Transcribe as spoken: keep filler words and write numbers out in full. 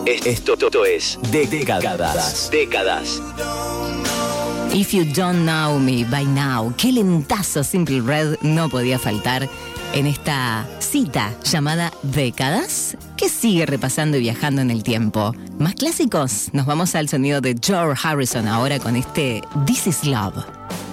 Esto, esto es Décadas. Décadas. If You Don't Know Me By Now. Qué lentazo Simple Red no podía faltar en esta cita llamada Décadas, que sigue repasando y viajando en el tiempo. Más clásicos, nos vamos al sonido de George Harrison ahora con este This Is Love.